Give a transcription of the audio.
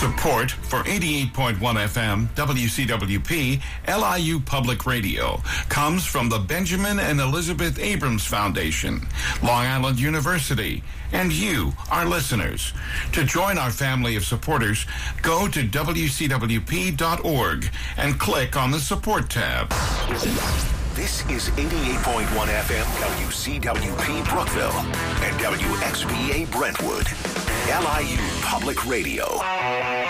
Support for 88.1 FM WCWP LIU Public Radio comes from the Benjamin and Elizabeth Abrams Foundation, Long Island University, and you, our listeners. To join our family of supporters, go to WCWP.org and click on the Support tab. This is 88.1 FM WCWP Brookville and WXVA Brentwood, LIU Public Radio.